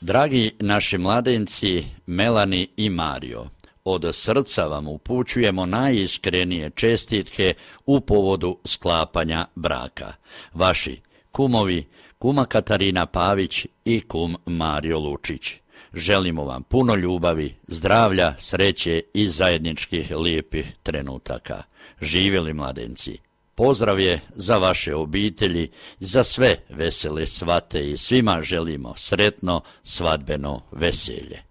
Dragi naši mladenci, Melani i Mario, od srca vam upućujemo najiskrenije čestitke u povodu sklapanja braka. Vaši kumovi, kuma Katarina Pavić i kum Mario Lučić. Želimo vam puno ljubavi, zdravlja, sreće i zajedničkih lijepih trenutaka. Živjeli mladenci! Pozdrav je za vaše obitelji, za sve vesele svate i svima želimo sretno svadbeno veselje.